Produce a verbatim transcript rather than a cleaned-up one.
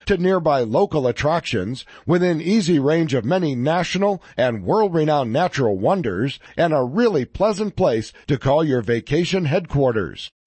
to nearby local attractions within easy range of many national and world-renowned natural wonders, and a really pleasant place to call your vacation headquarters.